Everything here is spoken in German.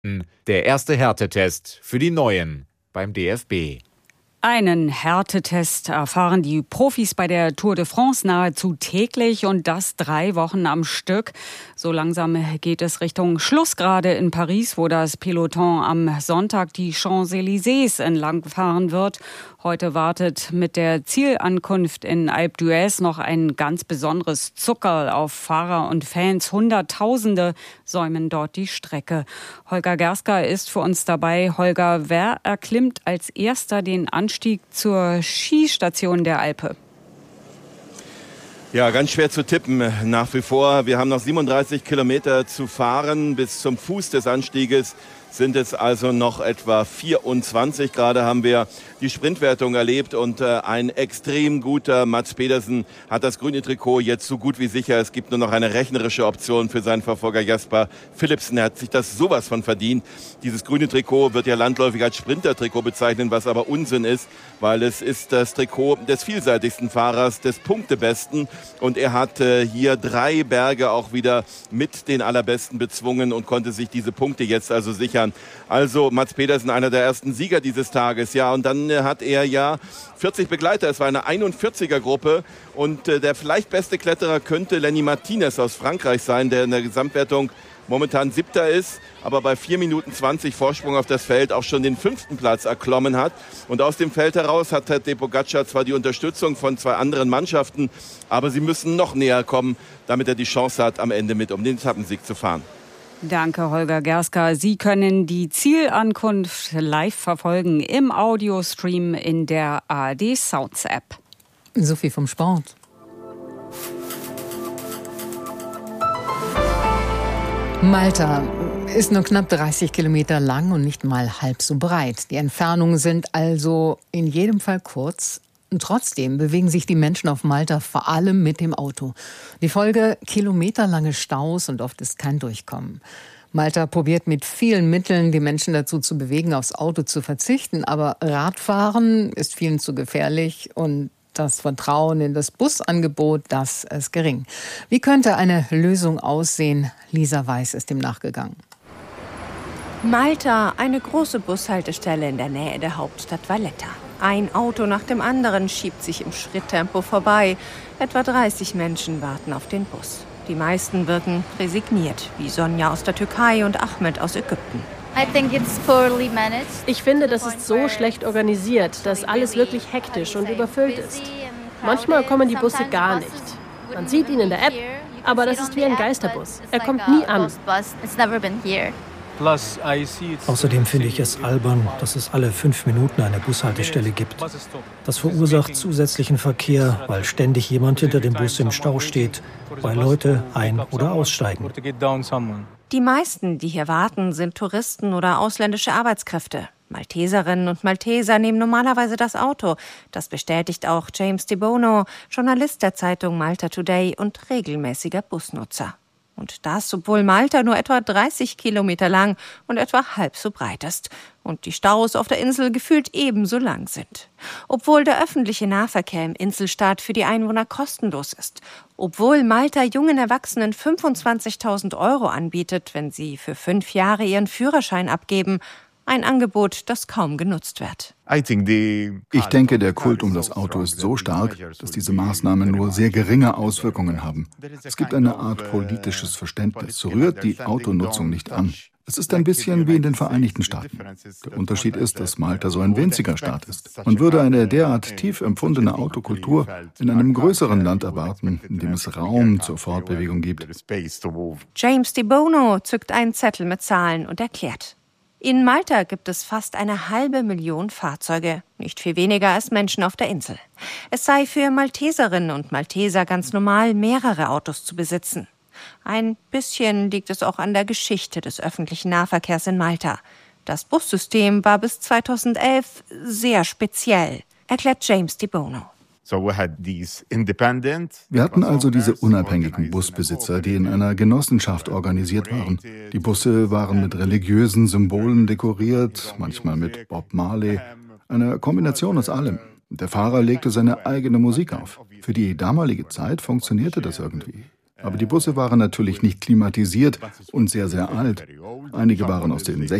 Der erste Härtetest für die Neuen beim DFB. Einen Härtetest erfahren die Profis bei der Tour de France nahezu täglich und das 3 Wochen am Stück. So langsam geht es Richtung Schlussgrade in Paris, wo das Peloton am Sonntag die Champs-Élysées entlangfahren wird. Heute wartet mit der Zielankunft in Alpe d'Huez noch ein ganz besonderes Zuckerl auf Fahrer und Fans. Hunderttausende säumen dort die Strecke. Holger Gerska ist für uns dabei. Holger, wer erklimmt als erster den Anstieg zur Skistation der Alpe? Ja, ganz schwer zu tippen nach wie vor. Wir haben noch 37 Kilometer zu fahren. Bis zum Fuß des Anstieges sind es also noch etwa 24. Gerade haben wir die Sprintwertung erlebt und ein extrem guter Mads Pedersen hat das grüne Trikot jetzt so gut wie sicher. Es gibt nur noch eine rechnerische Option für seinen Verfolger Jasper Philipsen. Er hat sich das sowas von verdient. Dieses grüne Trikot wird ja landläufig als Sprinter-Trikot bezeichnet, was aber Unsinn ist, weil es ist das Trikot des vielseitigsten Fahrers, des Punktebesten. Und er hat hier 3 Berge auch wieder mit den Allerbesten bezwungen und konnte sich diese Punkte jetzt also sichern. Also Mads Pedersen, einer der ersten Sieger dieses Tages. Ja, und dann hat er ja 40 Begleiter. Es war eine 41er-Gruppe. Und der vielleicht beste Kletterer könnte Lenny Martinez aus Frankreich sein, der in der Gesamtwertung momentan 7. ist, aber bei 4 Minuten 20 Vorsprung auf das Feld auch schon den 5. Platz erklommen hat. Und aus dem Feld heraus hat Tadej Pogačar zwar die Unterstützung von 2 anderen Mannschaften, aber sie müssen noch näher kommen, damit er die Chance hat, am Ende mit um den Etappensieg zu fahren. Danke, Holger Gerska. Sie können die Zielankunft live verfolgen im Audiostream in der ARD Sounds App. So viel vom Sport. Malta ist nur knapp 30 Kilometer lang und nicht mal halb so breit. Die Entfernungen sind also in jedem Fall kurz. Und trotzdem bewegen sich die Menschen auf Malta vor allem mit dem Auto. Die Folge: kilometerlange Staus und oft ist kein Durchkommen. Malta probiert mit vielen Mitteln, die Menschen dazu zu bewegen, aufs Auto zu verzichten. Aber Radfahren ist vielen zu gefährlich und das Vertrauen in das Busangebot, das ist gering. Wie könnte eine Lösung aussehen? Lisa Weiß ist dem nachgegangen. Malta, eine große Bushaltestelle in der Nähe der Hauptstadt Valletta. Ein Auto nach dem anderen schiebt sich im Schritttempo vorbei. Etwa 30 Menschen warten auf den Bus. Die meisten wirken resigniert, wie Sonja aus der Türkei und Ahmed aus Ägypten. Ich finde, das ist so schlecht organisiert, dass alles wirklich hektisch und überfüllt ist. Manchmal kommen die Busse gar nicht. Man sieht ihn in der App, aber das ist wie ein Geisterbus. Er kommt nie an. Außerdem finde ich es albern, dass es alle 5 Minuten eine Bushaltestelle gibt. Das verursacht zusätzlichen Verkehr, weil ständig jemand hinter dem Bus im Stau steht, weil Leute ein- oder aussteigen. Die meisten, die hier warten, sind Touristen oder ausländische Arbeitskräfte. Malteserinnen und Malteser nehmen normalerweise das Auto. Das bestätigt auch James De Bono, Journalist der Zeitung Malta Today und regelmäßiger Busnutzer. Und das, obwohl Malta nur etwa 30 Kilometer lang und etwa halb so breit ist. Und die Staus auf der Insel gefühlt ebenso lang sind. Obwohl der öffentliche Nahverkehr im Inselstaat für die Einwohner kostenlos ist. Obwohl Malta jungen Erwachsenen 25.000 € anbietet, wenn sie für 5 Jahre ihren Führerschein abgeben. Ein Angebot, das kaum genutzt wird. Ich denke, der Kult um das Auto ist so stark, dass diese Maßnahmen nur sehr geringe Auswirkungen haben. Es gibt eine Art politisches Verständnis, rührt die Autonutzung nicht an. Es ist ein bisschen wie in den Vereinigten Staaten. Der Unterschied ist, dass Malta so ein winziger Staat ist. Man würde eine derart tief empfundene Autokultur in einem größeren Land erwarten, in dem es Raum zur Fortbewegung gibt. James De Bono zückt einen Zettel mit Zahlen und erklärt: In Malta gibt es fast 500.000 Fahrzeuge, nicht viel weniger als Menschen auf der Insel. Es sei für Malteserinnen und Malteser ganz normal, mehrere Autos zu besitzen. Ein bisschen liegt es auch an der Geschichte des öffentlichen Nahverkehrs in Malta. Das Bussystem war bis 2011 sehr speziell, erklärt James De Bono. Wir hatten also diese unabhängigen Busbesitzer, die in einer Genossenschaft organisiert waren. Die Busse waren mit religiösen Symbolen dekoriert, manchmal mit Bob Marley. Eine Kombination aus allem. Der Fahrer legte seine eigene Musik auf. Für die damalige Zeit funktionierte das irgendwie. Aber die Busse waren natürlich nicht klimatisiert und sehr, sehr alt. Einige waren aus den